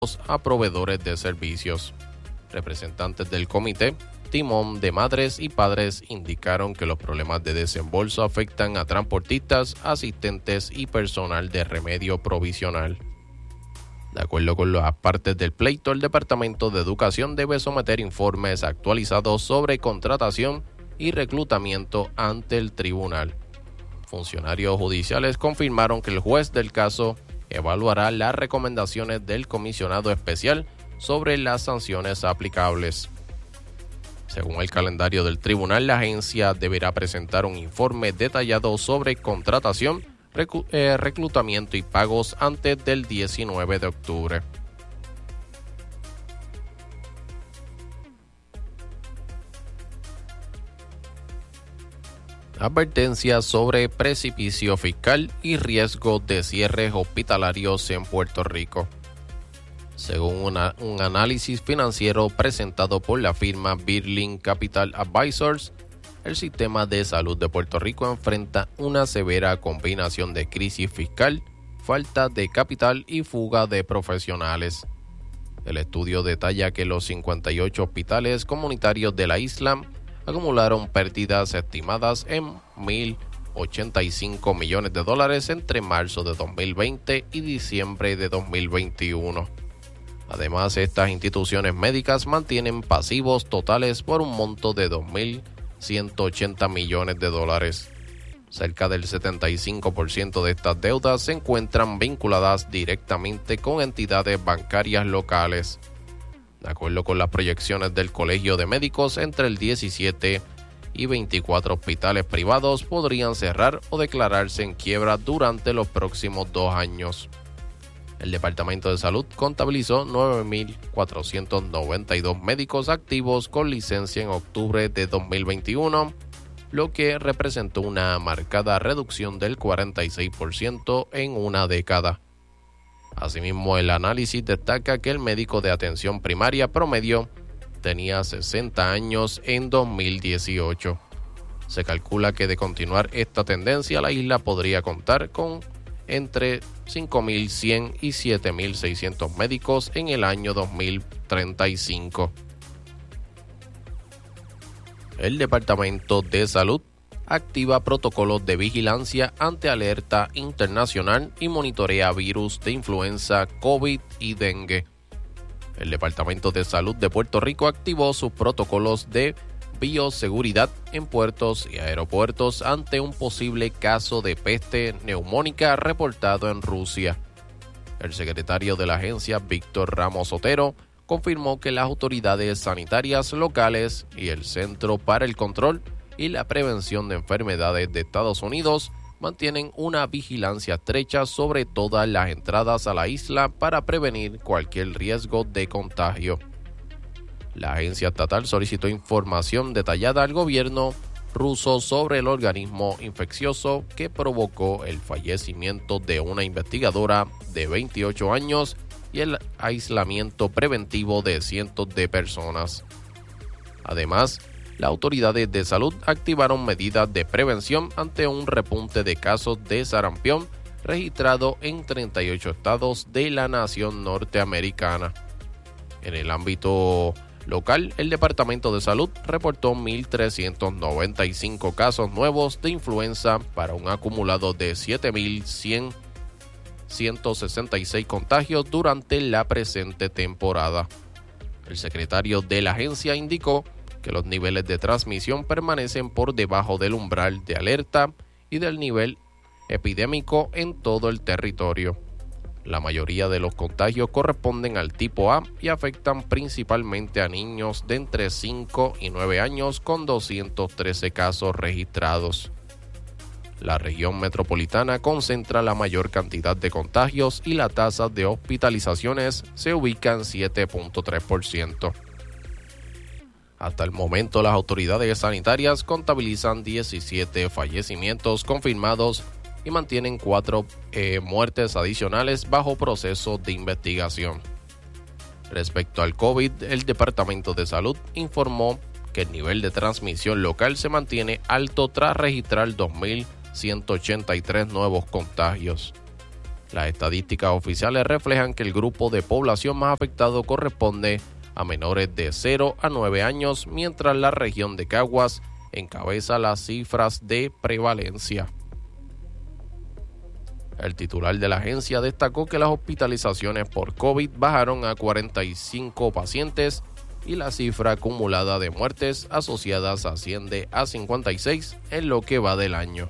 a proveedores de servicios. Representantes del comité Timón de Madres y Padres indicaron que los problemas de desembolso afectan a transportistas, asistentes y personal de remedio provisional. De acuerdo con las partes del pleito, el Departamento de Educación debe someter informes actualizados sobre contratación y reclutamiento ante el tribunal. Funcionarios judiciales confirmaron que el juez del caso evaluará las recomendaciones del comisionado especial sobre las sanciones aplicables. Según el calendario del tribunal, la agencia deberá presentar un informe detallado sobre contratación, reclutamiento y pagos antes del 19 de octubre. Advertencias sobre precipicio fiscal y riesgo de cierres hospitalarios en Puerto Rico. Según un análisis financiero presentado por la firma Birling Capital Advisors, el sistema de salud de Puerto Rico enfrenta una severa combinación de crisis fiscal, falta de capital y fuga de profesionales. El estudio detalla que los 58 hospitales comunitarios de la isla acumularon pérdidas estimadas en $1,085 millones entre marzo de 2020 y diciembre de 2021. Además, estas instituciones médicas mantienen pasivos totales por un monto de $2,180 millones. Cerca del 75% de estas deudas se encuentran vinculadas directamente con entidades bancarias locales. De acuerdo con las proyecciones del Colegio de Médicos, entre el 17 y 24 hospitales privados podrían cerrar o declararse en quiebra durante los próximos 2 años. El Departamento de Salud contabilizó 9,492 médicos activos con licencia en octubre de 2021, lo que representó una marcada reducción del 46% en una década. Asimismo, el análisis destaca que el médico de atención primaria promedio tenía 60 años en 2018. Se calcula que de continuar esta tendencia, la isla podría contar con entre 5,100 y 7,600 médicos en el año 2035. El Departamento de Salud activa protocolos de vigilancia ante alerta internacional y monitorea virus de influenza, COVID y dengue. El Departamento de Salud de Puerto Rico activó sus protocolos de bioseguridad en puertos y aeropuertos ante un posible caso de peste neumónica reportado en Rusia. El secretario de la agencia, Víctor Ramos Otero, confirmó que las autoridades sanitarias locales y el Centro para el Control y la Prevención de Enfermedades de Estados Unidos mantienen una vigilancia estrecha sobre todas las entradas a la isla para prevenir cualquier riesgo de contagio. La agencia estatal solicitó información detallada al gobierno ruso sobre el organismo infeccioso que provocó el fallecimiento de una investigadora de 28 años y el aislamiento preventivo de cientos de personas. Además, las autoridades de salud activaron medidas de prevención ante un repunte de casos de sarampión registrado en 38 estados de la nación norteamericana. En el ámbito local, el Departamento de Salud reportó 1,395 casos nuevos de influenza para un acumulado de 7,166 contagios durante la presente temporada. El secretario de la agencia indicó que los niveles de transmisión permanecen por debajo del umbral de alerta y del nivel epidémico en todo el territorio. La mayoría de los contagios corresponden al tipo A y afectan principalmente a niños de entre 5 y 9 años con 213 casos registrados. La región metropolitana concentra la mayor cantidad de contagios y la tasa de hospitalizaciones se ubica en 7.3%. Hasta el momento, las autoridades sanitarias contabilizan 17 fallecimientos confirmados y mantienen 4 muertes adicionales bajo proceso de investigación. Respecto al COVID, el Departamento de Salud informó que el nivel de transmisión local se mantiene alto tras registrar 2,183 nuevos contagios. Las estadísticas oficiales reflejan que el grupo de población más afectado corresponde a menores de 0 a 9 años, mientras la región de Caguas encabeza las cifras de prevalencia. El titular de la agencia destacó que las hospitalizaciones por COVID bajaron a 45 pacientes y la cifra acumulada de muertes asociadas asciende a 56 en lo que va del año.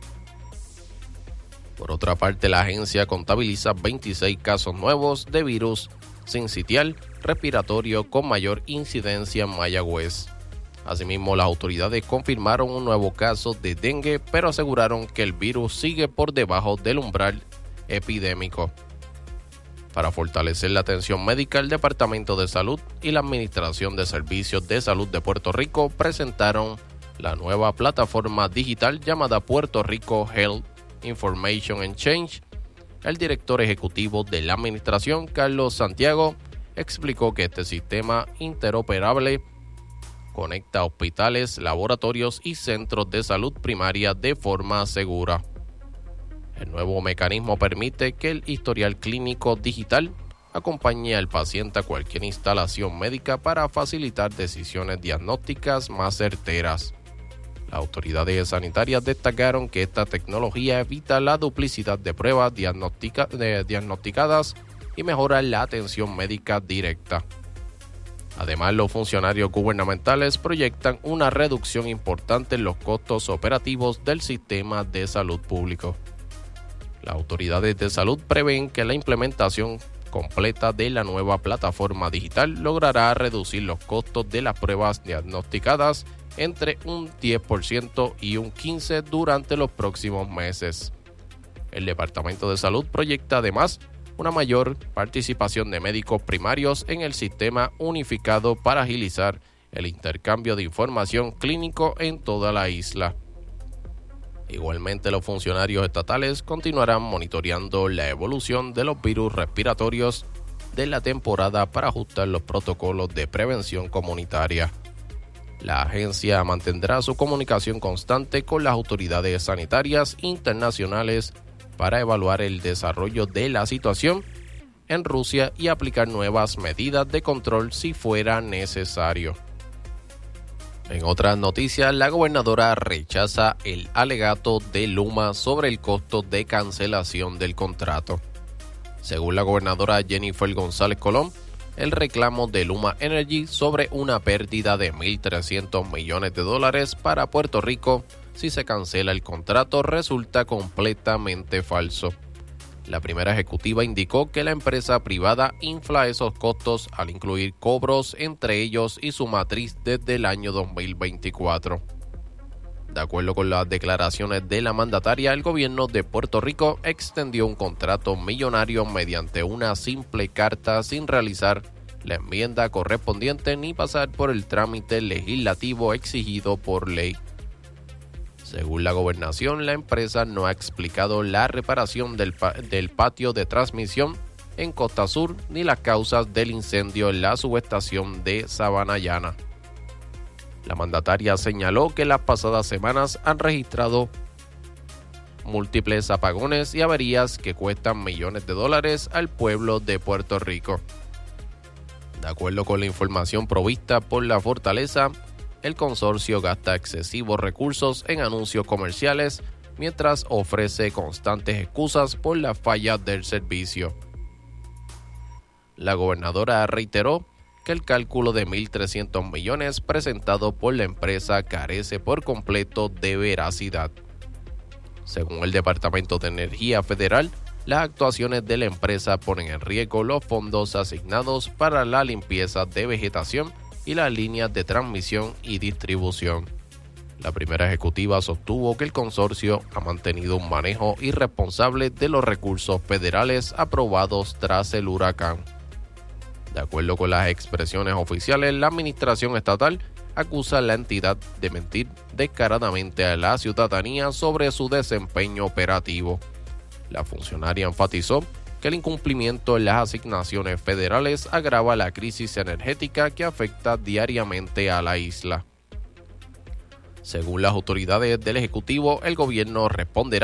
Por otra parte, la agencia contabiliza 26 casos nuevos de virus sincitial respiratorio con mayor incidencia en Mayagüez. Asimismo, las autoridades confirmaron un nuevo caso de dengue, pero aseguraron que el virus sigue por debajo del umbral epidémico. Para fortalecer la atención médica, el Departamento de Salud y la Administración de Servicios de Salud de Puerto Rico presentaron la nueva plataforma digital llamada Puerto Rico Health Information and Change. El director ejecutivo de la administración, Carlos Santiago, explicó que este sistema interoperable conecta hospitales, laboratorios y centros de salud primaria de forma segura. El nuevo mecanismo permite que el historial clínico digital acompañe al paciente a cualquier instalación médica para facilitar decisiones diagnósticas más certeras. Las autoridades sanitarias destacaron que esta tecnología evita la duplicidad de pruebas diagnosticadas y mejora la atención médica directa. Además, los funcionarios gubernamentales proyectan una reducción importante en los costos operativos del sistema de salud público. Las autoridades de salud prevén que la implementación completa de la nueva plataforma digital logrará reducir los costos de las pruebas diagnosticadas entre un 10% y un 15% durante los próximos meses. El Departamento de Salud proyecta además una mayor participación de médicos primarios en el sistema unificado para agilizar el intercambio de información clínico en toda la isla. Igualmente, los funcionarios estatales continuarán monitoreando la evolución de los virus respiratorios de la temporada para ajustar los protocolos de prevención comunitaria. La agencia mantendrá su comunicación constante con las autoridades sanitarias internacionales para evaluar el desarrollo de la situación en Rusia y aplicar nuevas medidas de control si fuera necesario. En otras noticias, la gobernadora rechaza el alegato de Luma sobre el costo de cancelación del contrato. Según la gobernadora Jennifer González Colón, el reclamo de Luma Energy sobre una pérdida de $1,300 millones para Puerto Rico si se cancela el contrato resulta completamente falso. La primera ejecutiva indicó que la empresa privada infla esos costos al incluir cobros entre ellos y su matriz desde el año 2024. De acuerdo con las declaraciones de la mandataria, el gobierno de Puerto Rico extendió un contrato millonario mediante una simple carta sin realizar la enmienda correspondiente ni pasar por el trámite legislativo exigido por ley. Según la gobernación, la empresa no ha explicado la reparación del patio de transmisión en Costa Sur ni las causas del incendio en la subestación de Sabanayana. La mandataria señaló que las pasadas semanas han registrado múltiples apagones y averías que cuestan millones de dólares al pueblo de Puerto Rico. De acuerdo con la información provista por la Fortaleza, el consorcio gasta excesivos recursos en anuncios comerciales mientras ofrece constantes excusas por las fallas del servicio. La gobernadora reiteró que el cálculo de $1,300 millones presentado por la empresa carece por completo de veracidad. Según el Departamento de Energía Federal, las actuaciones de la empresa ponen en riesgo los fondos asignados para la limpieza de vegetación y las líneas de transmisión y distribución. La primera ejecutiva sostuvo que el consorcio ha mantenido un manejo irresponsable de los recursos federales aprobados tras el huracán. De acuerdo con las expresiones oficiales, la administración estatal acusa a la entidad de mentir descaradamente a la ciudadanía sobre su desempeño operativo. La funcionaria enfatizó que el incumplimiento en las asignaciones federales agrava la crisis energética que afecta diariamente a la isla. Según las autoridades del Ejecutivo, el gobierno responderá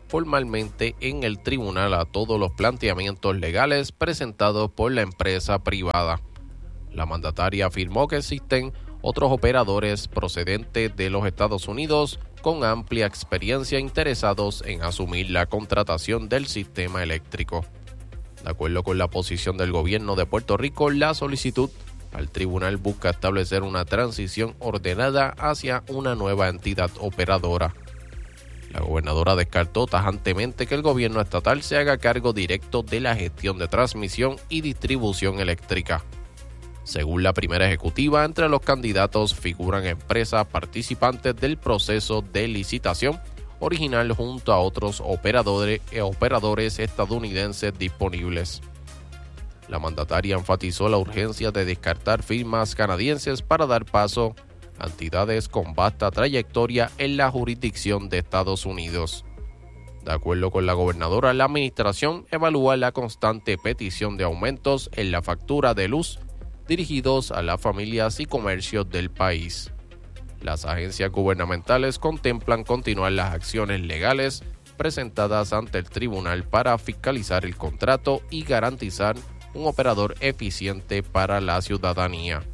formalmente en el tribunal a todos los planteamientos legales presentados por la empresa privada. La mandataria afirmó que existen otros operadores procedentes de los Estados Unidos con amplia experiencia interesados en asumir la contratación del sistema eléctrico. De acuerdo con la posición del gobierno de Puerto Rico, la solicitud al tribunal busca establecer una transición ordenada hacia una nueva entidad operadora. La gobernadora descartó tajantemente que el gobierno estatal se haga cargo directo de la gestión de transmisión y distribución eléctrica. Según la primera ejecutiva, entre los candidatos figuran empresas participantes del proceso de licitación original junto a otros operadores estadounidenses disponibles. La mandataria enfatizó la urgencia de descartar firmas canadienses para dar paso a entidades con vasta trayectoria en la jurisdicción de Estados Unidos. De acuerdo con la gobernadora, la administración evalúa la constante petición de aumentos en la factura de luz dirigidos a las familias y comercios del país. Las agencias gubernamentales contemplan continuar las acciones legales presentadas ante el tribunal para fiscalizar el contrato y garantizar un operador eficiente para la ciudadanía.